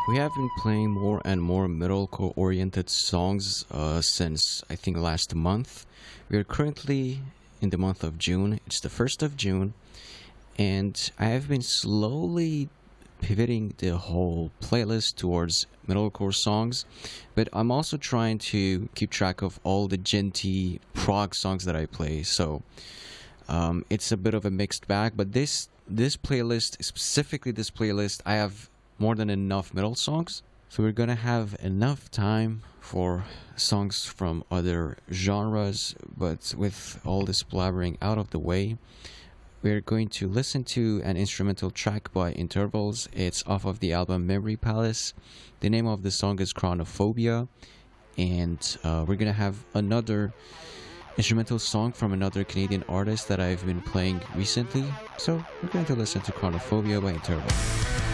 We have been playing more and more metalcore oriented songs since I think last month. We are currently in the month of June. It's the 1st of June, and I have been slowly pivoting the whole playlist towards metalcore songs, but I'm also trying to keep track of all the genty prog songs that I play. So it's a bit of a mixed bag, but this playlist, specifically this playlist, I have more than enough metal songs, so we're gonna have enough time for songs from other genres. But with all this blabbering out of the way, we're going to listen to an instrumental track by Intervals. It's off of the album Memory Palace. The name of the song is Chronophobia, and we're gonna have another instrumental song from another Canadian artist that I've been playing recently. So we're going to listen to Chronophobia by Intervals.